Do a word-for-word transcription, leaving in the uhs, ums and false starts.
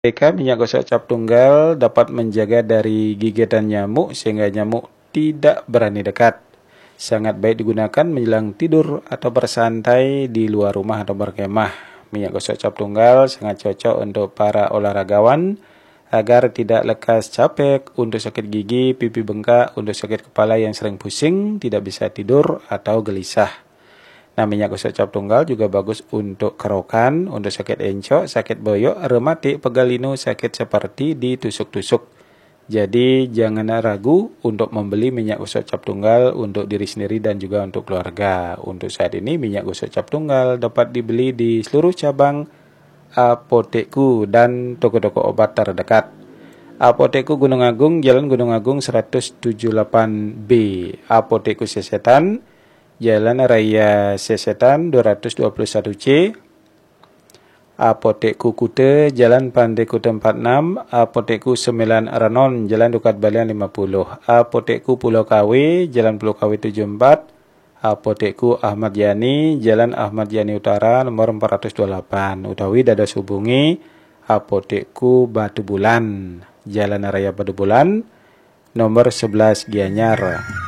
Mereka minyak gosok cap tunggal dapat menjaga dari gigitan nyamuk sehingga nyamuk tidak berani dekat. Sangat baik digunakan menjelang tidur atau bersantai di luar rumah atau berkemah. Minyak gosok cap tunggal sangat cocok untuk para olahragawan agar tidak lekas capek, untuk sakit gigi, pipi bengkak, untuk sakit kepala yang sering pusing, tidak bisa tidur atau gelisah. Nah, minyak gosok cap tunggal juga bagus untuk kerokan, untuk sakit encok, sakit boyok, rematik, pegal linu, sakit seperti ditusuk-tusuk. Jadi jangan ragu untuk membeli minyak gosok cap tunggal untuk diri sendiri dan juga untuk keluarga. Untuk saat ini minyak gosok cap tunggal dapat dibeli di seluruh cabang apotekku dan toko-toko obat terdekat. Apotekku Gunung Agung, Jalan Gunung Agung seratus tujuh puluh delapan B. Apotekku Sesetan, Jalan Raya Sesetan dua ratus dua puluh satu C. Apotekku Kute, Jalan Pandai Kute empat puluh enam. Apotekku Sembilan Ranon, Jalan Dukat Balian lima puluh. Apotekku Pulau Kawe, Jalan Pulau Kawe tujuh puluh empat. Apotekku Ahmad Yani, Jalan Ahmad Yani Utara nomor empat ratus dua puluh delapan. Utawi dados hubungi Apotekku Batu Bulan, Jalan Raya Batu Bulan nomor sebelas Gianyar.